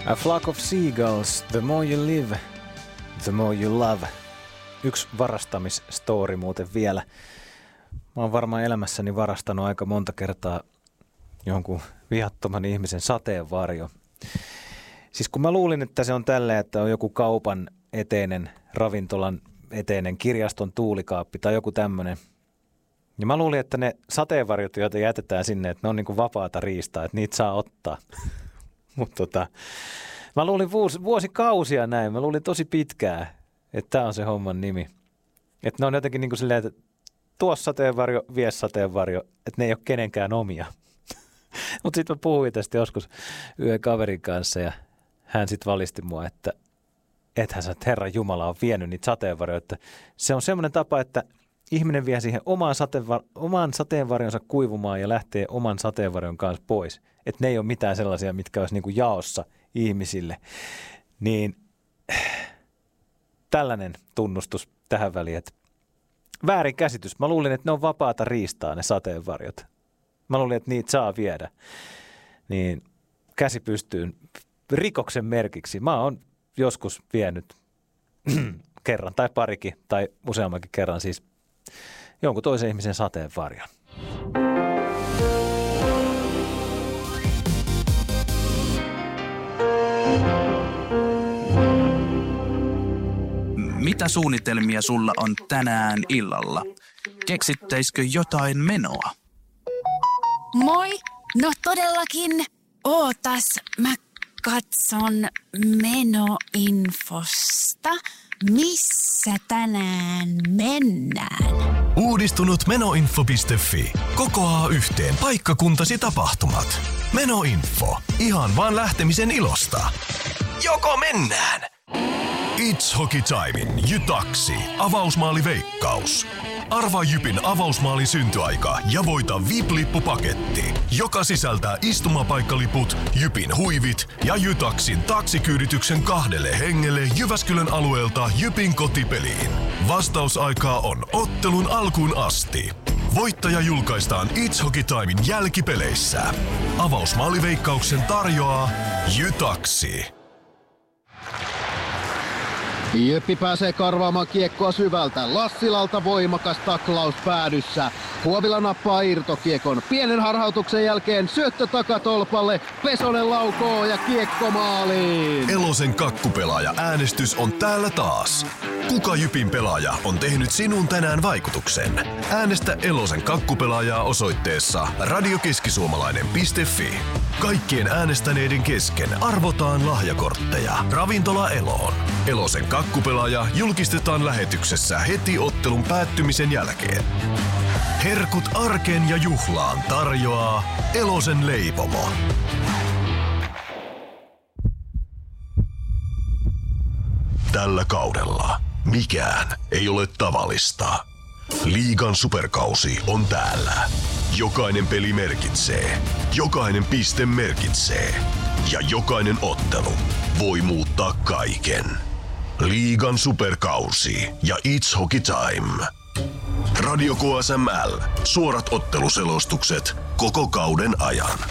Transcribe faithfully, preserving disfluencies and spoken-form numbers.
A flock of seagulls, the more you live, the more you love. Yksi varastamisstory muuten vielä. Mä oon varmaan elämässäni varastanut aika monta kertaa jonkun viattoman ihmisen sateenvarjo. Siis kun mä luulin, että se on tälleen, että on joku kaupan eteinen, ravintolan eteinen, kirjaston tuulikaappi tai joku tämmönen. Ja mä luulin, että ne sateenvarjot, joita jätetään sinne, että ne on niinku vapaata riistaa, että niitä saa ottaa. Mutta tota, mä luulin vuosi, vuosikausia näin, mä luulin tosi pitkään, että tää on se homman nimi. Että ne on jotenkin niinku silleen, että tuo sateenvarjo, vie sateenvarjo, että ne ei ole kenenkään omia. Mutta sitten mä puhuin tästä joskus yhden kaverin kanssa ja hän sitten valisti mua, että ethän sä, että Herran Jumala on vienyt niitä sateenvarjoja. Että se on semmoinen tapa, että ihminen vie siihen omaan, sateenvar- omaan sateenvarjonsa kuivumaan ja lähtee oman sateenvarjon kanssa pois. Että ne ei ole mitään sellaisia, mitkä olisi niinku jaossa ihmisille. Niin tällainen tunnustus tähän väliin, että väärin käsitys. Mä luulin, että ne on vapaata riistaa ne sateenvarjot. Mä luulin, että niitä saa viedä. Niin käsi pystyyn rikoksen merkiksi. Mä oon joskus vienyt kerran tai parikin tai useammankin kerran siis jonkun toisen ihmisen sateenvarjon. Mitä suunnitelmia sulla on tänään illalla? Keksittäisikö jotain menoa? Moi! No todellakin. Ootas, mä katson menoinfosta. Missä tänään mennään? Uudistunut menoinfo piste fi kokoaa yhteen paikkakuntasi tapahtumat. Menoinfo. Ihan vaan lähtemisen ilosta. Joko mennään? It's Hockey Timein Jytaksi. Avausmaaliveikkaus. Arvaa Jypin avausmaalin syntyaika ja voita V I P-lippupaketti, joka sisältää istumapaikkaliput, Jypin huivit ja Jytaksin taksikyydityksen kahdelle hengelle Jyväskylän alueelta Jypin kotipeliin. Vastausaikaa on ottelun alkuun asti. Voittaja julkaistaan It's Hockey Timein jälkipeleissä. Avausmaaliveikkauksen tarjoaa Jytaksi. Jyppi pääsee karvaamaan kiekkoa syvältä. Lassilalta voimakas taklaus päädyssä. Huovila nappaa irtokiekon. Pienen harhautuksen jälkeen syöttö takatolpalle. Pesonen laukoo ja kiekko maaliin. Elosen kakkupelaaja äänestys on täällä taas. Kuka Jypin pelaaja on tehnyt sinun tänään vaikutuksen? Äänestä Elosen kakkupelaajaa osoitteessa radiokeskisuomalainen piste fi. Kaikkien äänestäneiden kesken arvotaan lahjakortteja. Ravintola Eloon. Elosen kakkupelaaja julkistetaan lähetyksessä heti ottelun päättymisen jälkeen. Herkut arkeen ja juhlaan tarjoaa Elosen leipomo. Tällä kaudella mikään ei ole tavallista. Liigan superkausi on täällä. Jokainen peli merkitsee. Jokainen piste merkitsee. Ja jokainen ottelu voi muuttaa kaiken. Liigan superkausi ja It's Hockey Time. Radio K S M L. Suorat otteluselostukset koko kauden ajan.